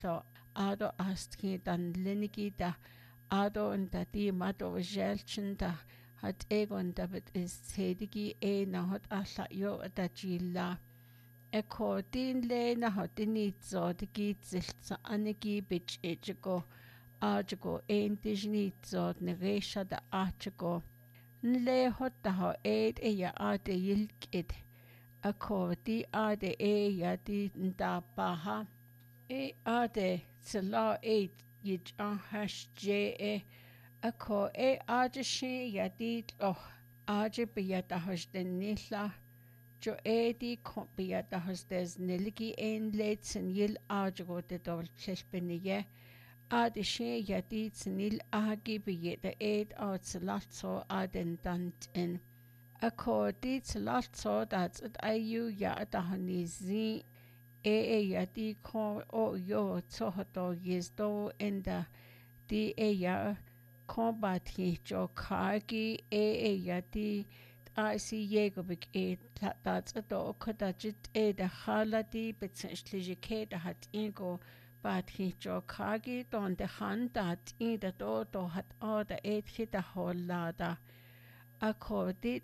So ado astki dan linigi da ado und da di mato jelchen da hat egon da bet is hedigi na hat alla yo da gilla eko din le na hat ni zo de git ziltsa anigi bich ejgo ajago disney zo ne resha da ajago nle hot da ha ya ade yilkid ako di ade ya di da baha ade sala yij hash je ako ade shi ya di ade biya da hash den nila jo di biya da hash des nilgi letsen yil ajago de dol chespeniye ade shi ya di tnil agi biya da salatso aden dant in ako di salatso dat ayu ya da hanizi ya di ko yo tohoto yezdo enda di ya kombati jo kagi ya di si yegobik dat do kodajit da haladi betsenschlige da hat ingo bati jo kagi don de hand dat da do hat da da holada ako dit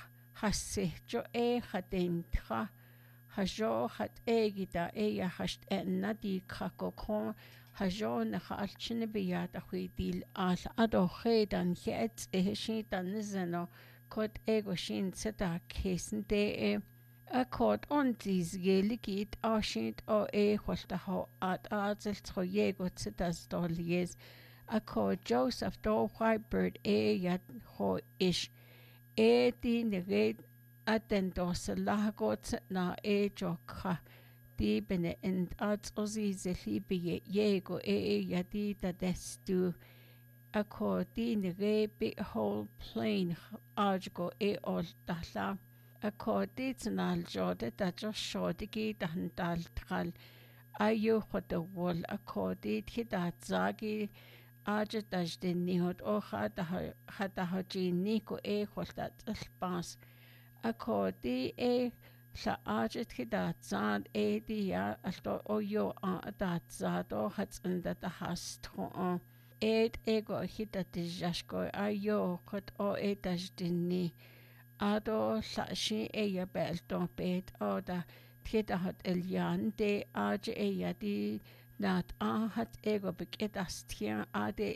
hasse jo hadentra hajo hat egida ya hast enna di kakokon hajo na halchine biya da huidil al ado hedan het shi dan zeno kot ego shin seta kesen de akot on dis geligit ashit holta ho at azel tro yego setas dolies akot Joseph do whitebird ya ho ish di nege atendos lagot na jokha di bene and arts ozi zelibi yego ya di da destu ako di nege big whole plane argo ol dala ako di tnal jode da jo shodigi dan dal tral ayu khoda wol ako di da zagi aja dajde nihot hata haji niko holta pas ako di sa aja da zad di ya alto oyo da zado hat unda da hast ego hita de jashko ayo kot dajde ni ado sa shi ya belto bet da tida hat eljan de aja ya di nat hat ego beketas tier ade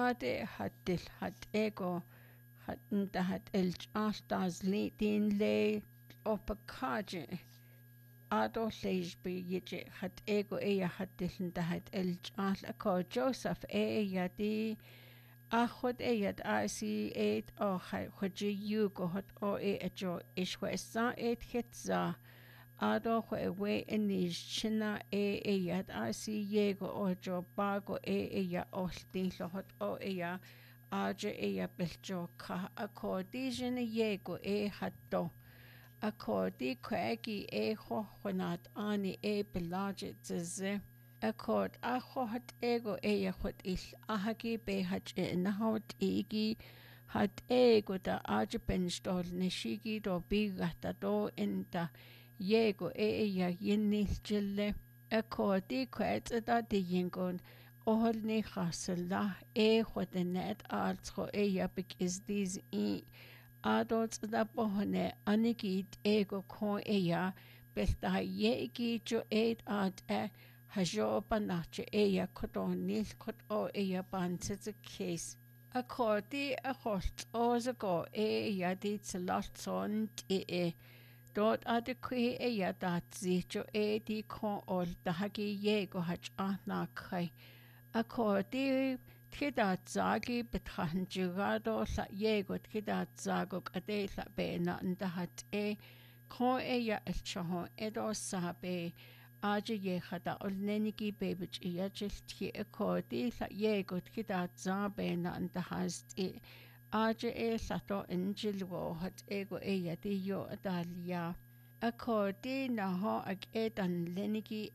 hat ego hat da hat das din le opakaje ado lejbe yeje hat ego hat da hat ako Joseph ya di achod si hoji yugo hat jo ishwesa hitza ado we enish china ya si yego ojo bago ya olti lohot ya aja ya beljo ka ako di jene yego hatto ako di kwegi honat ani belaje tze ako aho hat ego ya hot il ahagi be hat na hot igi hat ego da aja benstol neshigi do bigata do enta yego ya yenil ako di kwet da di yengon ohol ni khasla khodenet altro ya bik is these adults da bohne anigit ego ko ya belta yegi jo ad hajo panache ya koton nil kot ya banse case akkordi holt ozago ya dit salson dort adekwe ya dat zicho di ko ol da hagi yego hach kai akkordi Tida zagi betrachten jurado sa yego tida zago ade sa bena ndahat ko ya elchaho edo sabe aje ye hada olnenigi bebich yachil ti ekodi sa yego tida zabe na ndahast aje sato injilwo hat ego ya di yo adalia akodi na ho agedan lenigi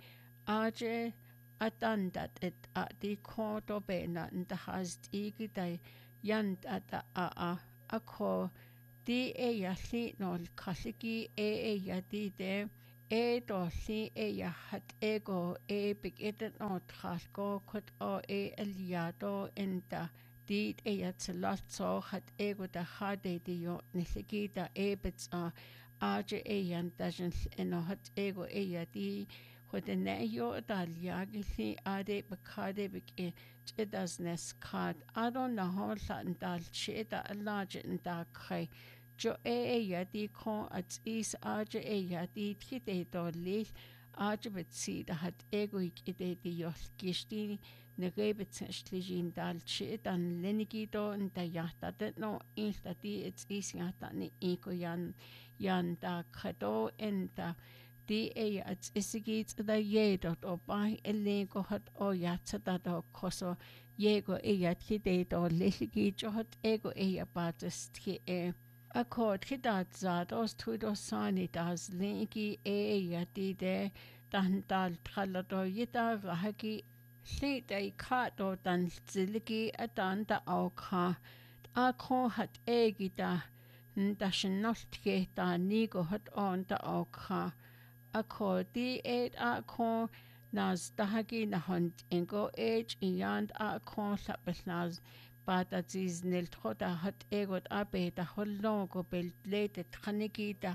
aje atandat di kodo bena ndahast igidai yand ako di ya li nol kasigi ya di de dolli hat ego big edet no trasco kut aliado enta dit tsallatso hat ego da hade dio nisigita bits aje dajan eno hat ego di Hod yo daliagisi ade bakade bik chidas nes kad adon na hola dal chida alaje da kai jo di kon at is aje di tide dolli aje betsi da hat ego ide di yos gisti ne gebet schlijin dal chidan lenigido und da jahta no insta di it's is jahta ni iko yan da kado enta di at isigit da dot o bai elengo hat o yatsa da koso yego kide do lihigi hot ego batas ki akord kidat zat os tudo sani das linki di de dan dal tralado yita rahagi llyd ei cadw dan ziligi a dan da awca akon hat gyda da sy'n nolltge da nigo hat on da awca ako di akon nas dahagi na hont ingo iand akon llapell nas bada ziz nil troda hat egot abe da hollongo bel lete tchanigi da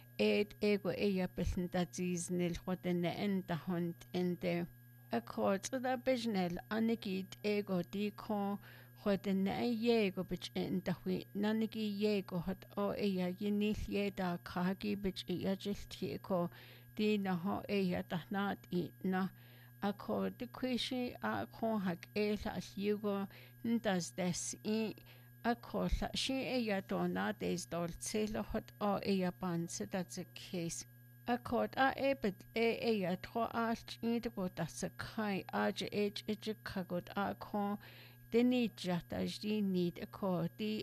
ego bell da ziz nil troda ne en da hont ende Accord da bisnel anigid ego di kon chod na yego bich in da hui nanigi yego hat o yinil da kagi bich jil ko di na ho da nat na accord de quishi a kon hag as yugo ndas des accord la shi dona des dol celo hot o banse that's a case Accord ebet tro alt go da se kai aje kagot kon deni jata di need accord di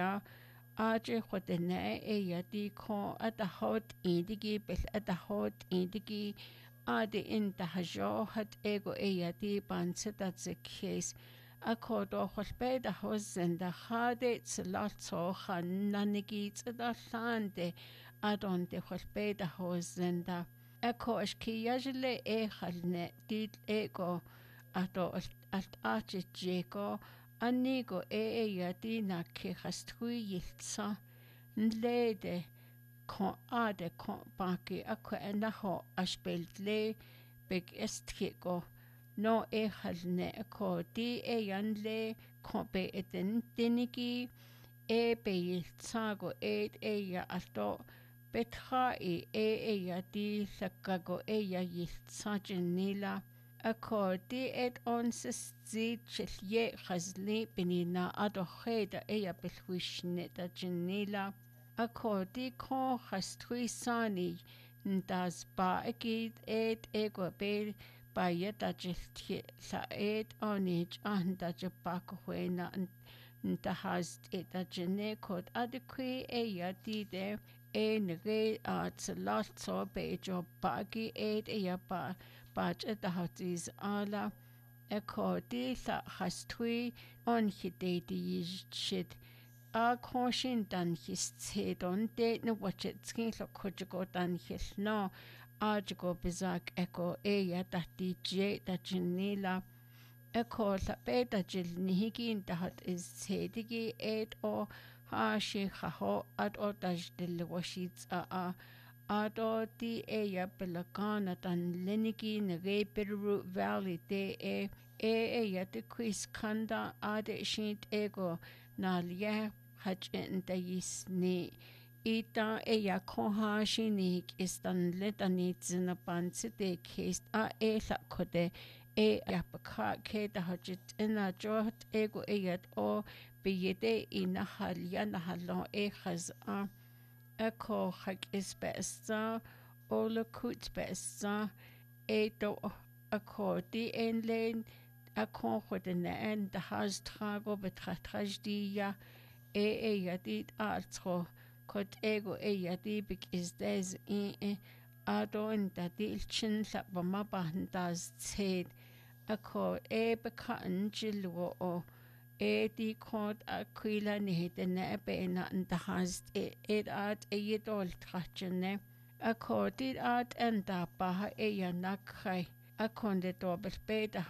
aje hodene di kon at the hot indigi bel at the hot indigi ade in da hajo hat ego di banse that's a case Accord o holbe da hosen da hade tslot so han nanigi da lande adon de holbe da hosen da Eko eski yajle halne dit ego ato alt ache jego anigo di na ke hastui yiltsa nlede kon ade kon baki akko enaho aspelt le beg estgego no halne ko di yanle ko be eten dinigi be yiltsago alto betra di sakago yiltsagenila ako di on zi chilye khazli benina adoheda belhuishne da genila ako di kon khastui sani ndas ba egid ego be Bayeta jilti la onich anda jabako huena nta hast da jene kod adekwi di de nge tsalalt so be jo bagi baj da hatis ala di la hastui on hide di shit a koshin dan his hedon de no watch it skin lo kojigo dan his no Ajigo bizak eko da DJ da jinila eko la beta jil nihigin da hat is sedigi o ha shi ho ad o daj del washits ado di belagana dan lenigi nege Bitterroot Valley de de quiz kanda ade shint ego na liya haj in da yisni Ita koha shinik istan letani zina bansi de kest la kode yapaka ke da hajit ina johot ego o biyede ina halya na halon khaz ko hak is besta ola kut besta do ako di enlen akon khode na en da haz trago betratraj di ya dit altro Kod ego di big is des adon da dilchin la bama bandas ted ako beka anjilo o di kod aquila ni de na be na and has at yedol trachene Ako dit at enda paha eya nakhai. Akon de dobel beta